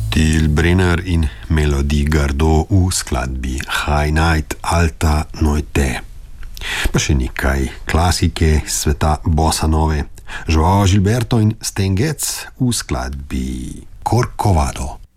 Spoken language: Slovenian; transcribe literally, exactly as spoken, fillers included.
Til Brenner in Melody Gardot v skladbi High Night Alta Noite. Pa še nekaj klasike sveta bossa nove. Joao Gilberto in Stan Getz v skladbi Corcovado.